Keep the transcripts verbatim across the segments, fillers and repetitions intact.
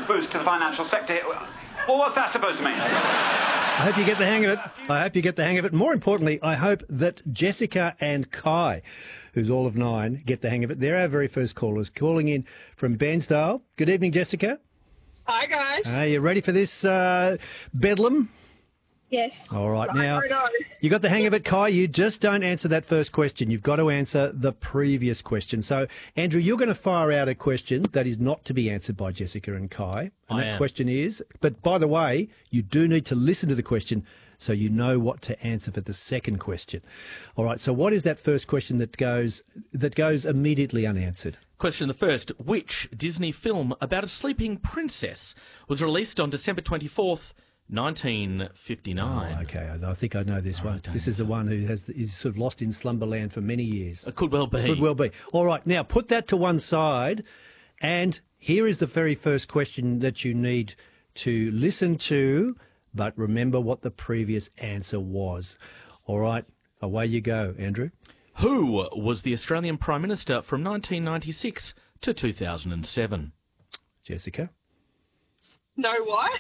boost to the financial sector. Well, what's that supposed to mean? I hope you get the hang of it. I hope you get the hang of it. More importantly, I hope that Jessica and Kai, who's all of nine, get the hang of it. They're our very first callers, calling in from Bairnsdale. Good evening, Jessica. Hi, guys. Are you ready for this uh, bedlam? Yes. All right, now, you got the hang of it, Kai. You just don't answer that first question. You've got to answer the previous question. So, Andrew, you're going to fire out a question that is not to be answered by Jessica and Kai. And I that am. question is, but by the way, you do need to listen to the question so you know what to answer for the second question. All right, so what is that first question that goes that goes immediately unanswered? Question the first. Which Disney film about a sleeping princess was released on December twenty-fourth, nineteen fifty-nine? Oh, okay, I I think I know this one. This is the one who has is sort of lost in slumberland for many years. It could well be. Could well be. All right, now put that to one side, and here is the very first question that you need to listen to, but remember what the previous answer was. All right, away you go, Andrew. Who was the Australian Prime Minister from nineteen ninety-six to two thousand seven? Jessica? No, what?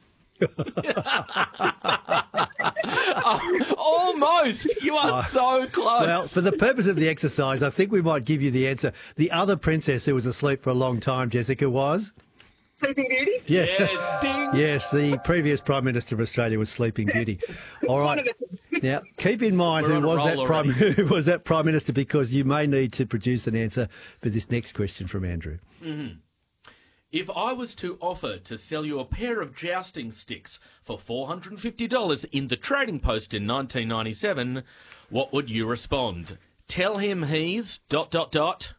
Oh, almost. You are so close. Well, for the purpose of the exercise, I think we might give you the answer. The other princess who was asleep for a long time, Jessica, was? Sleeping Beauty? Yeah. Yes, ding. Yes, the previous Prime Minister of Australia was Sleeping Beauty. All right. Now, keep in mind We're who on a was that roll prime already. who was that Prime Minister, because you may need to produce an answer for this next question from Andrew. Mm-hmm. If I was to offer to sell you a pair of jousting sticks for four hundred fifty dollars in the Trading Post in nineteen ninety-seven, what would you respond? Tell him he's dot dot dot.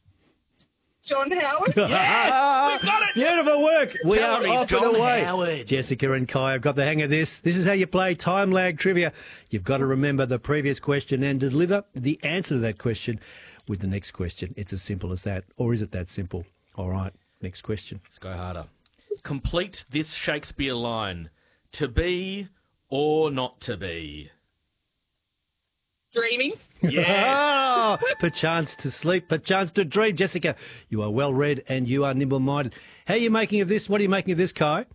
John Howard? Yes, we've got it. Beautiful work. We Tell are him he's off and John away. Howard. Jessica and Kai have got the hang of this. This is how you play time lag trivia. You've got to remember the previous question and deliver the answer to that question with the next question. It's as simple as that. Or is it that simple? All right, next question. Let's go harder. Complete this Shakespeare line. To be or not to be? Dreaming? Yes. Ah, perchance to sleep, perchance to dream. Jessica, you are well read and you are nimble-minded. How are you making of this? What are you making of this, Kai?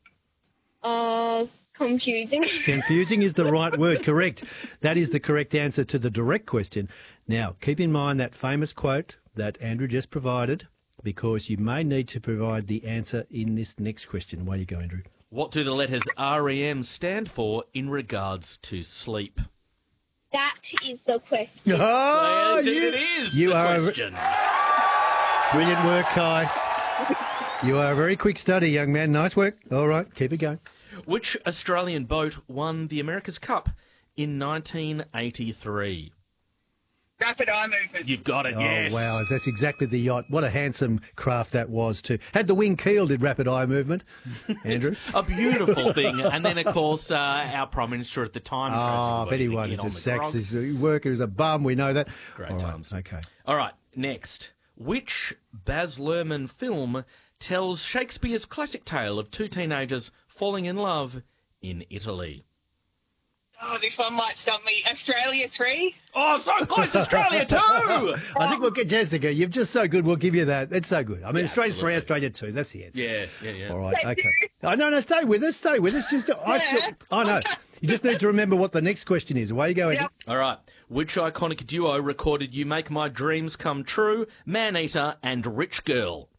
Uh, confusing. Confusing is the right word, correct. That is the correct answer to the direct question. Now, keep in mind that famous quote that Andrew just provided, because you may need to provide the answer in this next question. Away you go, Andrew. What do the letters R E M stand for in regards to sleep? That is the question. Oh, Well, indeed you, it is you the are question. brilliant work, Kai. You are a very quick study, young man. Nice work. All right, keep it going. Which Australian boat won the America's Cup in nineteen eighty-three? Rapid eye movement. You've got it, Oh, yes. wow, that's exactly the yacht. What a handsome craft that was, too. Had the wing keel, did rapid eye movement. Andrew? A beautiful thing. And then, of course, uh, our Prime Minister at the time. Oh, tried bet he to wanted get to on the sax grog. his worker as a bum. We know that. Great All right, times. okay. All right, next. Which Baz Luhrmann film tells Shakespeare's classic tale of two teenagers falling in love in Italy? Oh, this one might stump me. Australia three? Oh, so close, Australia too! I think we'll get Jessica. You're just so good. We'll give you that. It's so good. I mean, Yeah, Australia's three, absolutely. Australia two. That's the answer. Yeah, yeah, yeah. All right, okay. Oh, no, no, stay with us. Stay with us. Just, I still, I know. You just need to remember what the next question is. Away you go, Andy. Yep. All right. Which iconic duo recorded You Make My Dreams Come True, Man-Eater and Rich Girl?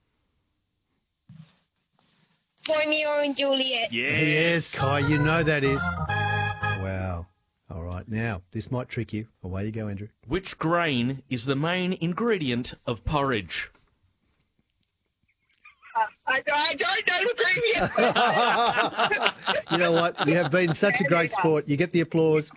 Romeo and Juliet. Yes, Kai, you know that is. Wow. All right, now, this might trick you. Away you go, Andrew. Which grain is the main ingredient of porridge? I, I don't know the previous. You know what? You have been such a great sport. You get the applause.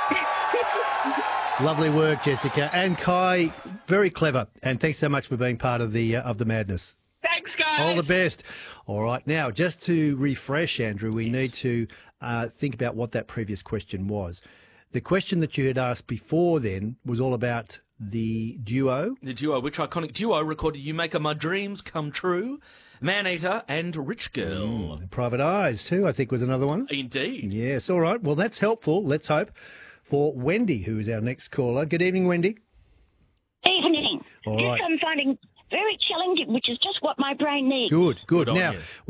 Lovely work, Jessica. And Kai, very clever. And thanks so much for being part of the uh, of the madness. Thanks, guys. All the best. All right. Now, just to refresh, Andrew, we need to uh, think about what that previous question was. The question that you had asked before then was all about the duo. The duo, which iconic duo recorded You Make My Dreams Come True, Man-Eater and Rich Girl? The Private Eyes, too, I think was another one. Indeed. Yes. All right. Well, that's helpful. Let's hope for Wendy, who is our next caller. Good evening, Wendy. Evening. All this right. I'm finding very challenging, which is just what my brain needs. Good, good. Good on Now, you.